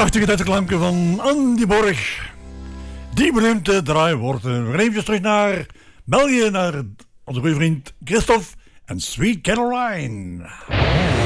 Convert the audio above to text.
Prachtige Duitse van Andy Borg. Die beroemde draaiwoorden. We gaan even terug naar België, naar onze goede vriend Christophe en Sweet Caroline.